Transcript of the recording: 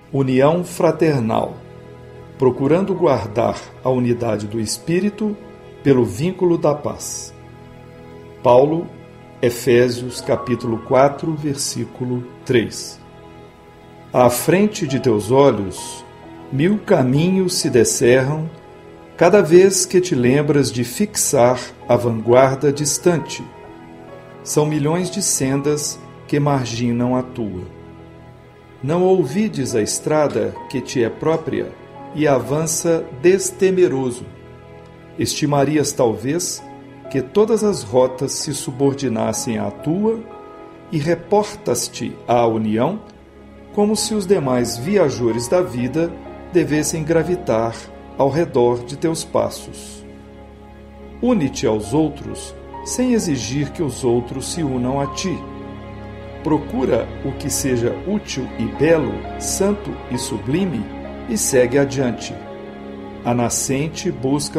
União fraternal, procurando guardar a unidade do Espírito pelo vínculo da paz. Paulo, Efésios capítulo 4, versículo 3. À frente de teus olhos, 1000 caminhos se descerram, cada vez que te lembras de fixar a vanguarda distante. São milhões de sendas que marginam a tua. Não ouvides a estrada que te é própria e avança destemeroso. Estimarias, talvez, que todas as rotas se subordinassem à tua e reportas-te à união, como se os demais viajores da vida devessem gravitar ao redor de teus passos. Une-te aos outros sem exigir que os outros se unam a ti. Procura o que seja útil e belo, santo e sublime, e segue adiante. A nascente busca